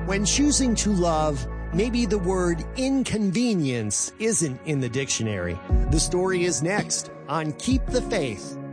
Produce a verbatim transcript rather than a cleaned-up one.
When choosing to love, maybe the word inconvenience isn't in the dictionary. The story is next on Keep the Faith.